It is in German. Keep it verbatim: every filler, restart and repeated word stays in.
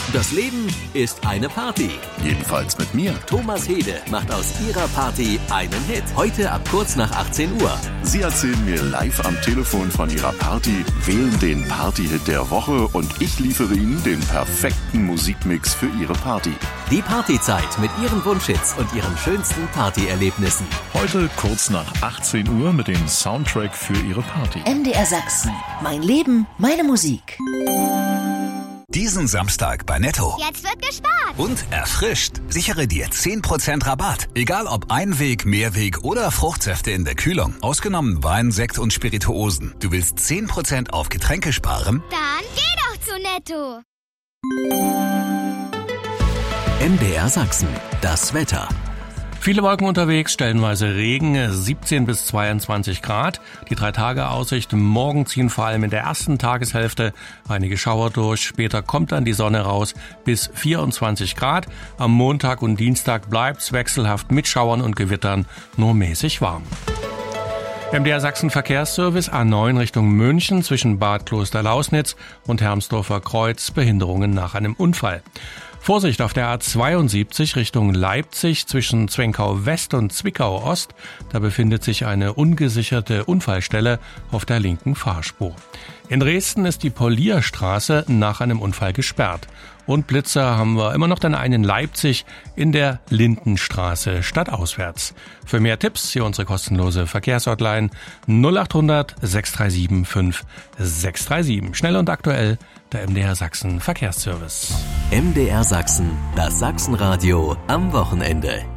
Das Leben ist eine Party. Jedenfalls mit mir. Thomas Hede macht aus ihrer Party einen Hit. Heute ab kurz nach achtzehn Uhr. Sie erzählen mir live am Telefon von ihrer Party, wählen den Party-Hit der Woche und ich liefere Ihnen den perfekten Musikmix für Ihre Party. Die Partyzeit mit Ihren Wunschhits und Ihren schönsten Partyerlebnissen. Heute kurz nach achtzehn Uhr mit dem Soundtrack für Ihre Party. M D R Sachsen. Mein Leben, meine Musik. Diesen Samstag bei Netto. Jetzt wird gespart. Und erfrischt. Sichere dir zehn Prozent Rabatt. Egal ob Einweg, Mehrweg oder Fruchtsäfte in der Kühlung. Ausgenommen Wein, Sekt und Spirituosen. Du willst zehn Prozent auf Getränke sparen? Dann geh doch zu Netto. M D R Sachsen. Das Wetter. Viele Wolken unterwegs, stellenweise Regen, siebzehn bis zweiundzwanzig Grad. Die Drei-Tage-Aussicht, morgen ziehen vor allem in der ersten Tageshälfte einige Schauer durch. Später kommt dann die Sonne raus bis vierundzwanzig Grad. Am Montag und Dienstag bleibt's wechselhaft mit Schauern und Gewittern nur mäßig warm. M D R Sachsen Verkehrsservice A neun Richtung München zwischen Bad Klosterlausnitz und Hermsdorfer Kreuz, Behinderungen nach einem Unfall. Vorsicht auf der A zweiundsiebzig Richtung Leipzig zwischen Zwenkau West und Zwickau Ost. Da befindet sich eine ungesicherte Unfallstelle auf der linken Fahrspur. In Dresden ist die Polierstraße nach einem Unfall gesperrt. Und Blitzer haben wir immer noch den einen in Leipzig in der Lindenstraße stadtauswärts. Für mehr Tipps hier unsere kostenlose Verkehrshotline null acht hundert sechs drei sieben fünf sechs drei sieben. Schnell und aktuell der M D R Sachsen Verkehrsservice. M D R Sachsen, das Sachsenradio am Wochenende.